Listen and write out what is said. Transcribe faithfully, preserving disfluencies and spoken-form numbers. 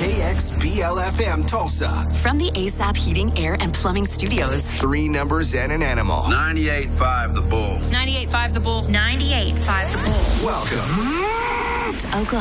K X B L F M Tulsa. From the A S A P Heating, Air, and Plumbing Studios. Three numbers and an animal. ninety-eight point five The Bull. ninety-eight point five The Bull. ninety-eight point five The Bull. Welcome To Oklahoma.